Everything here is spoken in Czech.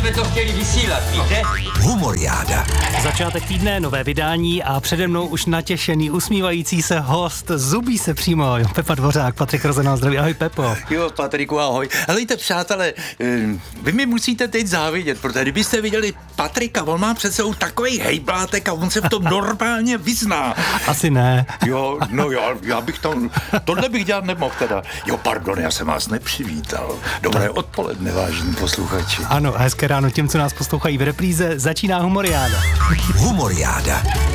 jsme to chtěli vysílat, víte? Humoriáda. Začátek týdne, nové vydání a přede mnou už natěšený, usmívající se host, zubí se přímo, Pepa Dvořák, Patrik Rozenal, zdraví, ahoj Pepo. Jo, Patriku, ahoj. Helejte, přátelé, vy mi musíte teď závidět, protože kdybyste viděli Patrika, on má před sebou takovej hejblátek a on se v tom normálně vyzná. Asi ne. Jo, no já bych tam, tohle bych dělat nemohl teda. Jo, pardon, já jsem vás nepřivítal. Dobré odpoledne, vážení posluchači. Ano, hezké ráno těm, co nás poslouchají v repríze, začíná Humoriáda. Humoriáda.